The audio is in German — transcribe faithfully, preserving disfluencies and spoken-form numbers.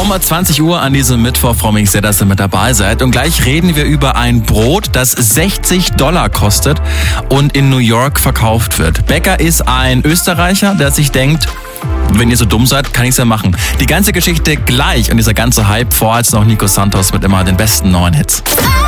Um zwanzig Uhr an diesem Mittwoch freue mich sehr, dass ihr mit dabei seid. Und gleich reden wir über ein Brot, das sechzig Dollar kostet und in New York verkauft wird. Bäcker ist ein Österreicher, der sich denkt, wenn ihr so dumm seid, kann ich's ja machen. Die ganze Geschichte gleich und dieser ganze Hype, vorher als noch Nico Santos mit immer den besten neuen Hits.